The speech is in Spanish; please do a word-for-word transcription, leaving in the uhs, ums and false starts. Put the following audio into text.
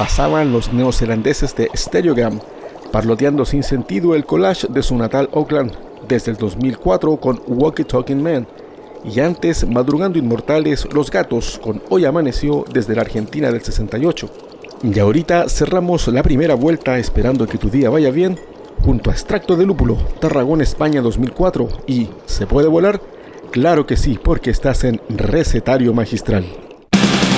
pasaban los neozelandeses de Stereogram, parloteando sin sentido el collage de su natal Auckland desde el dos mil cuatro con Walkie Talking Man, y antes Madrugando Inmortales Los Gatos con Hoy Amaneció desde la Argentina del sesenta y ocho. Y ahorita cerramos la primera vuelta esperando que tu día vaya bien junto a Extracto de Lúpulo, Tarragona, España dos mil cuatro y ¿se puede volar? Claro que sí, porque estás en Recetario Magistral.